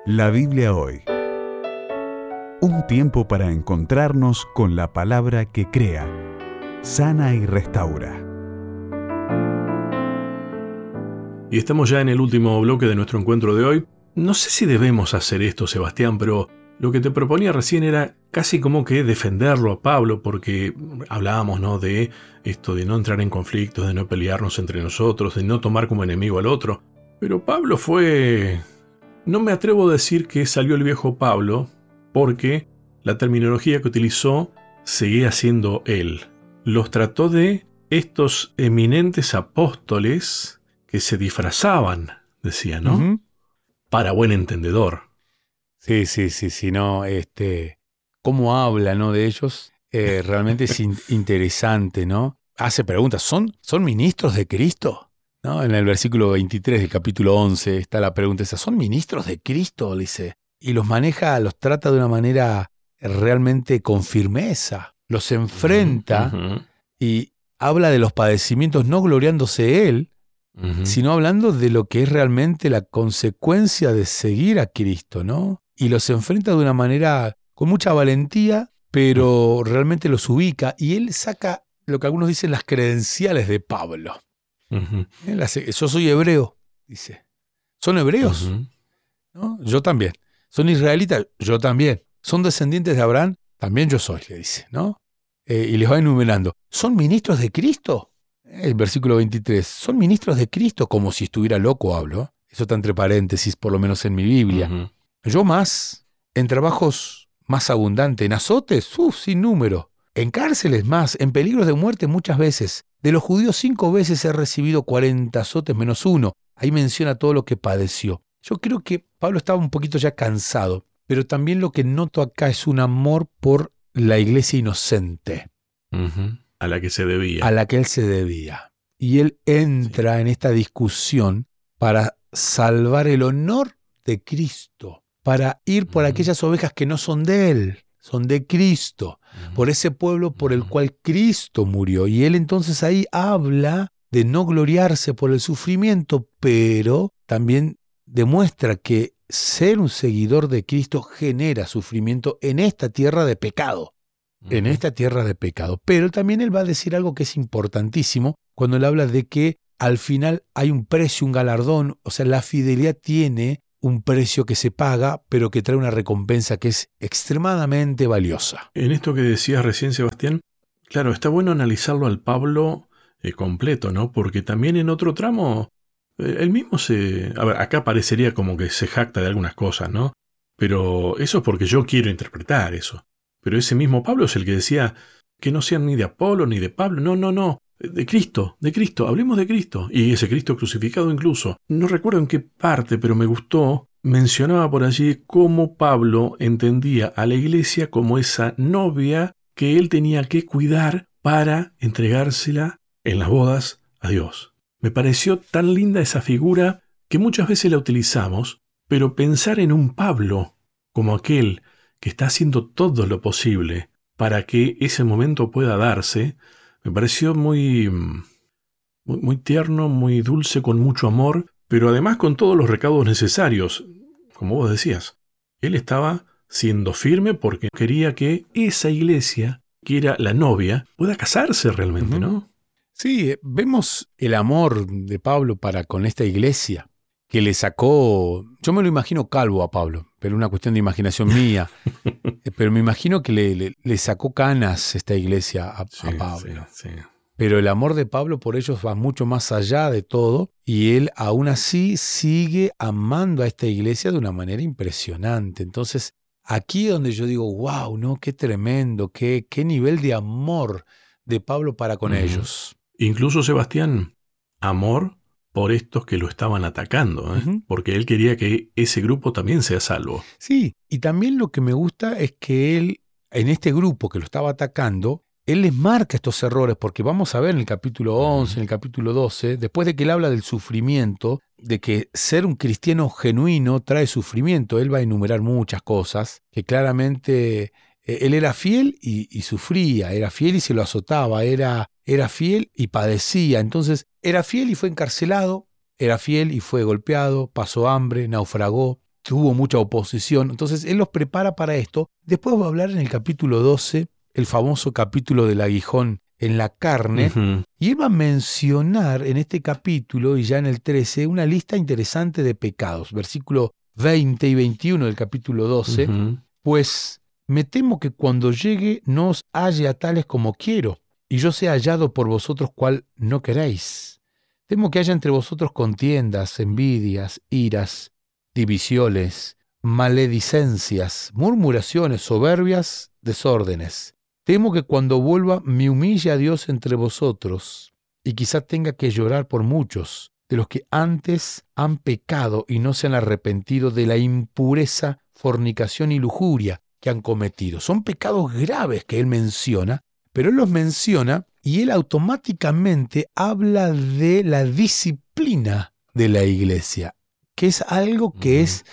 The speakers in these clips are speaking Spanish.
La Biblia hoy. Un tiempo para encontrarnos con la palabra que crea, sana y restaura. Y estamos ya en el último bloque de nuestro encuentro de hoy. No sé si debemos hacer esto, Sebastián, pero lo que te proponía recién era casi como que defenderlo a Pablo, porque hablábamos, ¿no?, de esto de no entrar en conflictos, de no pelearnos entre nosotros, de no tomar como enemigo al otro. Pero Pablo fue... No me atrevo a decir que salió el viejo Pablo, porque la terminología que utilizó seguía siendo él. Los trató de estos eminentes apóstoles que se disfrazaban, decía, ¿no? Uh-huh. Para buen entendedor. Sí, no, cómo habla, ¿no?, de ellos, realmente es interesante, ¿no? Hace preguntas, ¿son ministros de Cristo? ¿No? En el versículo 23 del capítulo 11 está la pregunta esa, ¿son ministros de Cristo? Dice. Y los trata de una manera realmente con firmeza, los enfrenta y habla de los padecimientos, no gloriándose él, sino hablando de lo que es realmente la consecuencia de seguir a Cristo, ¿no? Y los enfrenta de una manera con mucha valentía, pero realmente los ubica, y él saca lo que algunos dicen las credenciales de Pablo. Yo soy hebreo, dice. ¿Son hebreos? ¿No? Yo también. ¿Son israelitas? Yo también. ¿Son descendientes de Abraham? También yo soy, le dice, ¿no? Y les va enumerando. ¿Son ministros de Cristo? El versículo 23. ¿Son ministros de Cristo? Como si estuviera loco, hablo. Eso está entre paréntesis, por lo menos en mi Biblia. Yo más, en trabajos más abundantes, en azotes, sin número, en cárceles más, en peligros de muerte muchas veces. De los judíos 5 veces he recibido 40 azotes menos 1. Ahí menciona todo lo que padeció. Yo creo que Pablo estaba un poquito ya cansado, pero también lo que noto acá es un amor por la iglesia inocente. A la que se debía. A la que él se debía. Y él entra en esta discusión para salvar el honor de Cristo, para ir por aquellas ovejas que no son de él, son de Cristo, por ese pueblo por el cual Cristo murió. Y él entonces ahí habla de no gloriarse por el sufrimiento, pero también demuestra que ser un seguidor de Cristo genera sufrimiento en esta tierra de pecado. En esta tierra de pecado. Pero también él va a decir algo que es importantísimo cuando él habla de que al final hay un precio, un galardón, o sea, la fidelidad tiene un precio que se paga, pero que trae una recompensa que es extremadamente valiosa. En esto que decías recién, Sebastián, claro, está bueno analizarlo al Pablo completo, ¿no? Porque también en otro tramo, él mismo a ver, acá parecería como que se jacta de algunas cosas, ¿no? Pero eso es porque yo quiero interpretar eso. Pero ese mismo Pablo es el que decía que no sean ni de Apolo ni de Pablo, no, de Cristo, hablemos de Cristo. Y ese Cristo crucificado incluso. No recuerdo en qué parte, pero me gustó. Mencionaba por allí cómo Pablo entendía a la iglesia como esa novia que él tenía que cuidar para entregársela en las bodas a Dios. Me pareció tan linda esa figura que muchas veces la utilizamos, pero pensar en un Pablo como aquel que está haciendo todo lo posible para que ese momento pueda darse, me pareció muy tierno, muy dulce, con mucho amor, pero además con todos los recaudos necesarios. Como vos decías, él estaba siendo firme porque quería que esa iglesia, que era la novia, pueda casarse realmente, ¿no? Sí, vemos el amor de Pablo para con esta iglesia, que le sacó, yo me lo imagino calvo a Pablo, pero una cuestión de imaginación mía, pero me imagino que le sacó canas esta iglesia a Pablo. Sí. Pero el amor de Pablo por ellos va mucho más allá de todo, y él aún así sigue amando a esta iglesia de una manera impresionante. Entonces, aquí es donde yo digo, wow, ¿no? Qué tremendo, qué nivel de amor de Pablo para con ellos. Incluso, Sebastián, amor por estos que lo estaban atacando, porque él quería que ese grupo también sea salvo. Sí, y también lo que me gusta es que él, en este grupo que lo estaba atacando, él les marca estos errores, porque vamos a ver en el capítulo 11, en el capítulo 12, después de que él habla del sufrimiento, de que ser un cristiano genuino trae sufrimiento, él va a enumerar muchas cosas, que claramente él era fiel y sufría, era fiel y se lo azotaba, era fiel y padecía. Entonces, era fiel y fue encarcelado, era fiel y fue golpeado, pasó hambre, naufragó, tuvo mucha oposición. Entonces él los prepara para esto. Después va a hablar en el capítulo 12, el famoso capítulo del aguijón en la carne, y él va a mencionar en este capítulo y ya en el 13 una lista interesante de pecados. Versículo 20 y 21 del capítulo 12, pues me temo que cuando llegue no os halle a tales como quiero, y yo sea hallado por vosotros cual no queréis. Temo que haya entre vosotros contiendas, envidias, iras, divisiones, maledicencias, murmuraciones, soberbias, desórdenes. Temo que cuando vuelva me humille a Dios entre vosotros, y quizá tenga que llorar por muchos de los que antes han pecado y no se han arrepentido de la impureza, fornicación y lujuria que han cometido. Son pecados graves que él menciona, pero él los menciona y él automáticamente habla de la disciplina de la iglesia, que es algo que es...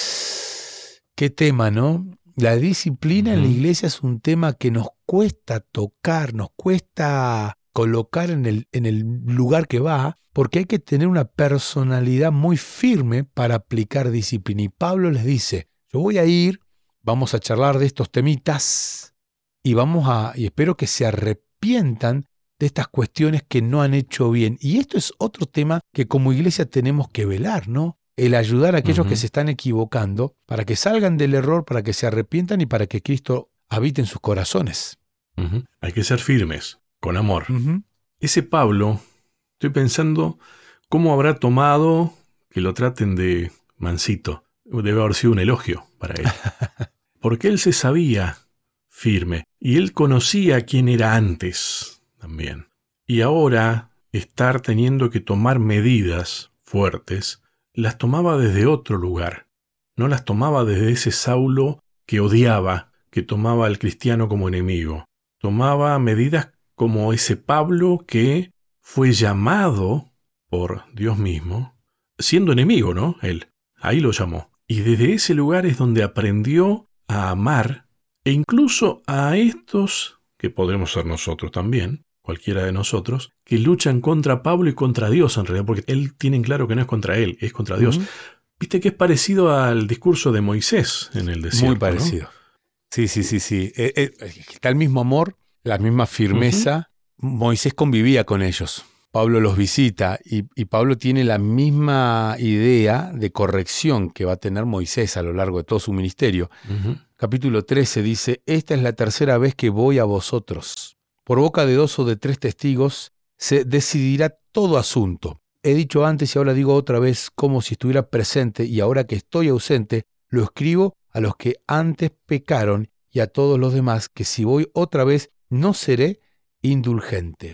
¿Qué tema, no? La disciplina en la iglesia es un tema que nos cuesta tocar, nos cuesta colocar en el lugar que va, porque hay que tener una personalidad muy firme para aplicar disciplina. Y Pablo les dice, yo voy a ir, vamos a charlar de estos temitas y espero que se arrepientan de estas cuestiones que no han hecho bien. Y esto es otro tema que como iglesia tenemos que velar, ¿no? El ayudar a aquellos que se están equivocando para que salgan del error, para que se arrepientan y para que Cristo habite en sus corazones. Hay que ser firmes, con amor. Ese Pablo, estoy pensando cómo habrá tomado que lo traten de mansito. Debe haber sido un elogio para él. Porque él se sabía firme y él conocía quién era antes también. Y ahora estar teniendo que tomar medidas fuertes, las tomaba desde otro lugar. No las tomaba desde ese Saulo que odiaba, que tomaba al cristiano como enemigo. Tomaba medidas como ese Pablo que fue llamado por Dios mismo, siendo enemigo, ¿no? Él, ahí lo llamó. Y desde ese lugar es donde aprendió a amar, e incluso a estos, que podremos ser nosotros también, cualquiera de nosotros, que luchan contra Pablo y contra Dios en realidad, porque él tiene claro que no es contra él, es contra Dios. Viste que es parecido al discurso de Moisés en el desierto. Muy parecido. ¿No? Sí. Está el mismo amor, la misma firmeza. Moisés convivía con ellos. Pablo los visita y Pablo tiene la misma idea de corrección que va a tener Moisés a lo largo de todo su ministerio. Capítulo 13 dice, esta es la tercera vez que voy a vosotros. Por boca de 2 o de 3 testigos se decidirá todo asunto. He dicho antes y ahora digo otra vez como si estuviera presente y ahora que estoy ausente, lo escribo a los que antes pecaron y a todos los demás, que si voy otra vez no seré indulgente.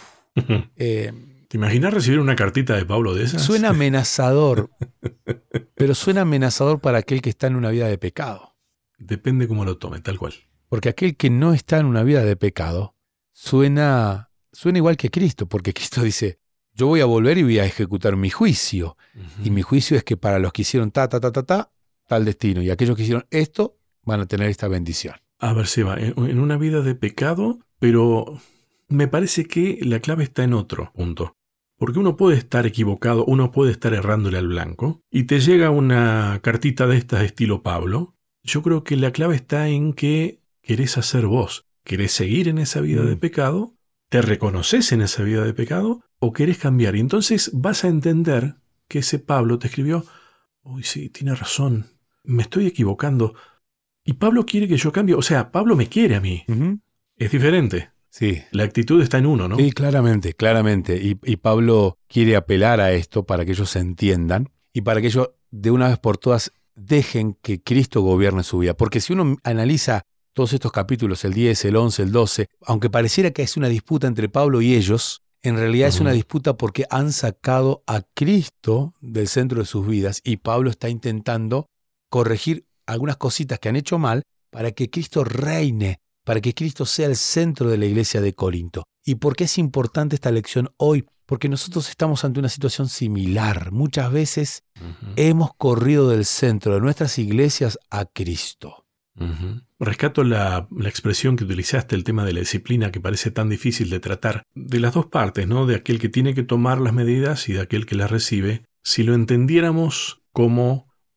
¿Te imaginas recibir una cartita de Pablo de esas? Suena amenazador, pero suena amenazador para aquel que está en una vida de pecado. Depende cómo lo tome, tal cual. Porque aquel que no está en una vida de pecado suena igual que Cristo, porque Cristo dice, yo voy a volver y voy a ejecutar mi juicio. Y mi juicio es que para los que hicieron tal destino, y aquellos que hicieron esto van a tener esta bendición. A ver, Seba, en una vida de pecado, pero me parece que la clave está en otro punto. Porque uno puede estar equivocado, uno puede estar errándole al blanco, y te llega una cartita de estas estilo Pablo. Yo creo que la clave está en que querés hacer vos. ¿Querés seguir en esa vida de pecado? ¿Te reconoces en esa vida de pecado? ¿O querés cambiar? Y entonces vas a entender que ese Pablo te escribió, uy, sí, tiene razón, me estoy equivocando. Y Pablo quiere que yo cambie. O sea, Pablo me quiere a mí. Es diferente. Sí. La actitud está en uno, ¿no? Sí, claramente. Y Pablo quiere apelar a esto para que ellos se entiendan y para que ellos de una vez por todas dejen que Cristo gobierne su vida. Porque si uno analiza todos estos capítulos, el 10, el 11, el 12, aunque pareciera que es una disputa entre Pablo y ellos, en realidad es una disputa porque han sacado a Cristo del centro de sus vidas y Pablo está intentando corregir algunas cositas que han hecho mal para que Cristo reine, para que Cristo sea el centro de la iglesia de Corinto. ¿Y por qué es importante esta lección hoy? Porque nosotros estamos ante una situación similar. Muchas veces hemos corrido del centro de nuestras iglesias a Cristo. Rescato la expresión que utilizaste, el tema de la disciplina, que parece tan difícil de tratar, de las dos partes, ¿no? De aquel que tiene que tomar las medidas y de aquel que las recibe. Si lo entendiéramos como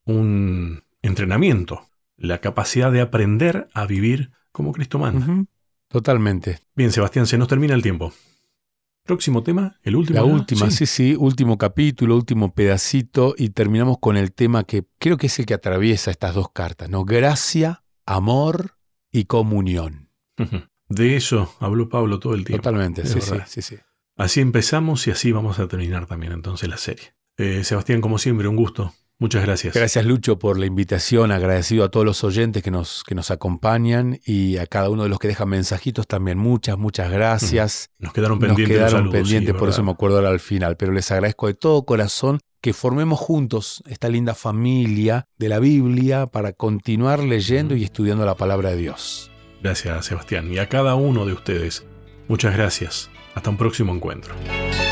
un entrenamiento, la capacidad de aprender a vivir como Cristo manda. Ujú. Totalmente. Bien, Sebastián, se nos termina el tiempo. Próximo tema, el último. La ¿no? última, sí, último capítulo, último pedacito, y terminamos con el tema que creo que es el que atraviesa estas dos cartas, ¿no? Gracia, amor y comunión. De eso habló Pablo todo el tiempo. Totalmente, es sí, verdad. sí. Así empezamos y así vamos a terminar también entonces la serie. Sebastián, como siempre, un gusto. Muchas gracias. Gracias, Lucho, por la invitación. Agradecido a todos los oyentes que nos acompañan y a cada uno de los que dejan mensajitos también. Muchas gracias. Nos quedaron pendientes. Nos quedaron saludos, pendientes, sí, por eso me acuerdo ahora al final. Pero les agradezco de todo corazón que formemos juntos esta linda familia de la Biblia para continuar leyendo y estudiando la palabra de Dios. Gracias, Sebastián. Y a cada uno de ustedes, muchas gracias. Hasta un próximo encuentro.